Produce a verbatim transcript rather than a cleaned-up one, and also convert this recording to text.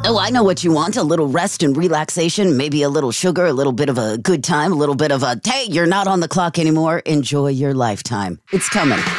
Oh, I know what you want. A little rest and relaxation, maybe a little sugar, a little bit of a good time, a little bit of a, hey, you're not on the clock anymore. Enjoy your lifetime. It's coming.